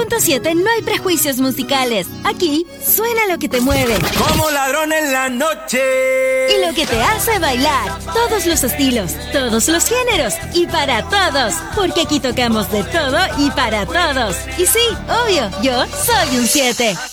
90.7 no hay prejuicios musicales. Aquí suena lo que te mueve. Como ladrón en la noche. Y lo que te hace bailar. Todos los estilos, todos los géneros y para todos. Porque aquí tocamos de todo y para todos. Y sí, obvio, yo soy un 7.